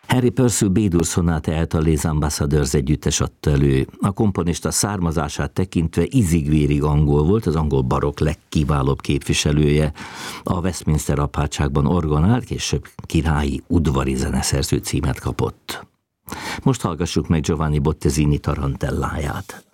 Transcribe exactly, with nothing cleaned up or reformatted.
Harry Purcell B-dur szonáta által Les Ambassadeurs együttes adta elő. A komponista származását tekintve ízig-vérig angol volt, az angol barokk legkiválóbb képviselője. A Westminster apátságban orgonált, később királyi udvari zeneszerző címet kapott. Most hallgassuk meg Giovanni Bottesini tarantelláját.